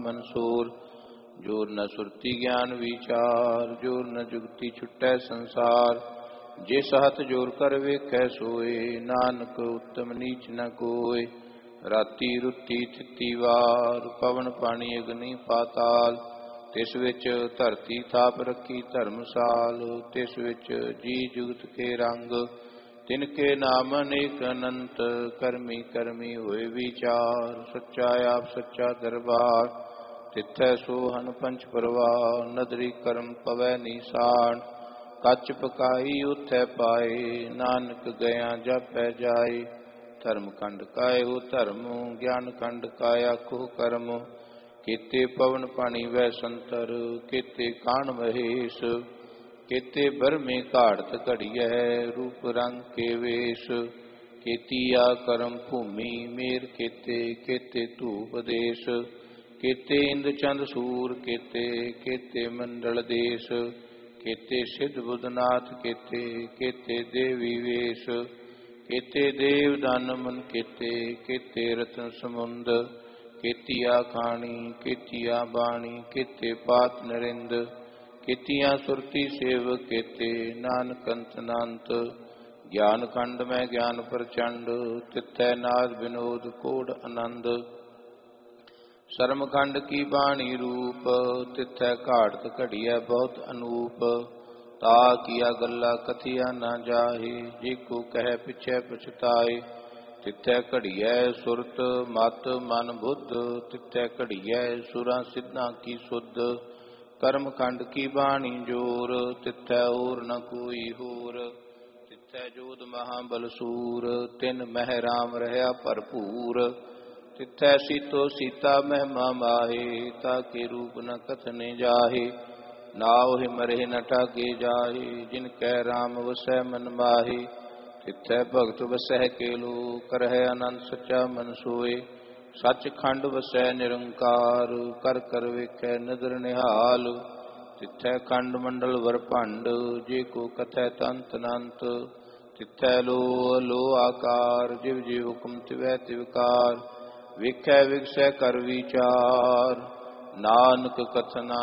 ਮਨਸੂਰ। ਜੋਰ ਨ ਸੁਰਤੀ ਗਿਆਨ ਵਿਚਾਰ, ਜੋਰ ਨ ਜੁਗਤੀ ਛੁਟੈ ਸੰਸਾਰ। ਜਿਸ ਹੱਥ ਜੋਰ ਕਰ ਵੇਖੈ ਸੋਏ, ਨਾਨਕ ਉੱਤਮ ਨੀਚ ਨ ਕੋਇ। ਰਾਤੀ ਰੁੱਤੀ ਥਿੱਤੀ ਵਾਰ, ਪਵਨ ਪਾਣੀ ਅਗਨੀ ਪਾਤਾਲ। ਤਿਸ ਵਿੱਚ ਧਰਤੀ ਥਾਪ ਰੱਖੀ ਧਰਮਸਾਲ, ਤਿਸ ਵਿੱਚ ਜੀ ਜੁਗਤ ਕੇ ਰੰਗ। ਤਿਨ ਕੇ ਨਾਮ ਅਨੇਕ ਅਨੰਤ, ਕਰਮੀ ਕਰਮੀ ਹੋਏ ਵਿਚਾਰ। ਸੱਚਾ ਆਪ ਸੱਚਾ ਦਰਬਾਰ, ਤਿੱਥੈ ਸੋਹਨ ਪੰਚ ਪਰਵਾਰ। ਨਦਰੀ ਕਰਮ ਪਵੈ ਨੀਸਾਨ, ਕੱਚ ਪਕਾਈ ਉਥੈ ਪਾਏ। ਨਾਨਕ ਗਿਆ ਜਾਪੈ ਜਾਏ, ਧਰਮ ਖੰਡ ਕਾਇਓ ਧਰਮ। ਗਿਆਨ ਖੰਡ ਕਾਇਆ ਕੋ ਕਰਮ। ਕੀਤੇ ਪਵਨ ਪਾਣੀ ਵੈ ਸੰਤਰ, ਕੀਤੇ ਕਾਣ ਮਹੇਸ਼। ਕੀਤੇ ਬਰਮੇ ਘਾੜਤ ਘੜੀਐ, ਰੂਪ ਰੰਗ ਕੇ ਵੇਸ਼। ਕੀਤੀ ਆ ਕਰਮ ਭੂਮੀ ਮੇਰ ਕੀਤੇ, ਕੀਤੇ ਧੂਪ ਦੇਸ਼। ਕੀਤੇ ਇੰਦ ਚੰਦ ਸੂਰ ਕੀਤੇ, ਕੀਤੇ ਮੰਡਲ ਦੇਸ਼। ਕੀਤੇ ਸਿੱਧ ਬੁੱਧਨਾਥ ਕੀਤੇ, ਕੀਤੇ ਦੇਵੀ ਵੇਸ਼। ਕੀਤੇ ਦੇਵ ਦਾਨ ਮਨ ਕੀਤੇ, ਕੀਤੇ ਰਤਨ ਸਮੁੰਦ। ਕੀਤੀਆ ਖਾਣੀ ਕੀਤੀਆ ਬਾਣੀ, ਕੀਤੇ ਪਾਤ ਨਰਿੰਦ। ਕੀਤੀਆਂ ਸੁਰਤੀ ਸੇਵ ਕੀਤੇ, ਨਾਨਕ ਅੰਤ ਅਨੰਤ। ਗਿਆਨ ਖੰਡ ਮੈਂ ਗਿਆਨ ਪ੍ਰਚੰਡ, ਤਿੱਥੈ ਨਾਦ ਵਿਨੋਦ ਕੋੜ ਆਨੰਦ। ਸਰਮ ਖੰਡ ਕੀ ਬਾਣੀ ਰੂਪ, ਤਿੱਥੈ ਘਾੜਤ ਘੜੀਐ ਬਹੁਤ ਅਨੂਪ। ਤਾ ਕੀਆ ਗੱਲਾ ਕਥਿਆ ਨਾ ਜਾਹੇ, ਜੇ ਕੋ ਕਹਿ ਪਿਛੈ ਪਛਤਾਏ। ਤਿੱਥੈ ਘੜੀਐ ਸੁਰਤ ਮਤ ਮਨ ਬੁੱਧ, ਤਿੱਥੈ ਘੜੀਐ ਸੁਰਾਂ ਸਿੱਧਾਂ ਕੀ ਸੁਧ। ਕਰਮ ਖੰਡ ਕੀ ਬਾਣੀ ਜੋਰ, ਤਿੱਥੈ ਹੋਰ ਨ ਕੋਈ ਹੋਰ। ਤਿੱਥੈ ਜੋਧ ਮਹਾਬਲ ਸੂਰ, ਤਿਨ ਮਹਿ ਰਾਮ ਰਹਿਆ ਭਰਪੂਰ। ਤਿੱਥੈ ਸੀਤੋ ਸੀਤਾ ਮਹਿਮਾ ਮਾਹੇ, ਤਾਕੇ ਰੂਪ ਨ ਕਥਨੇ ਜਾਹੇ। ਨਾਉ ਮਰੇ ਨ ਠਾਗੇ ਜਾਹੇ, ਜਿਨ ਕੈ ਰਾਮ ਵਸੈ ਮਨ ਮਾਹੇ। ਤਿੱਥੈ ਭਗਤ ਵਸੈ ਕੇਲੋ, ਕਰਹਿ ਆਨੰਦ ਸੱਚਾ ਮਨ ਸੋਏ। ਸੱਚ ਖੰਡ ਵਸੈ ਨਿਰੰਕਾਰ, ਕਰ ਕਰ ਵੇਖੈ ਨਦਰ ਨਿਹਾਲ। ਤਿੱਥੈ ਖੰਡ ਮੰਡਲ ਵਰ ਭੰਡ, ਜੇ ਕੋ ਕਥੈ ਤੰਤ ਅਨੰਤ। ਤਿੱਥੈ ਲੋ ਲੋ ਆਕਾਰ, ਜਿਵ ਜਿਵ ਹੁਕਮ ਤਿਵੈ ਤਿਵਕਾਰ। ਵੇਖੈ ਵਿਗਸੈ ਕਰ ਵਿਚਾਰ, ਨਾਨਕ ਕਥਨਾ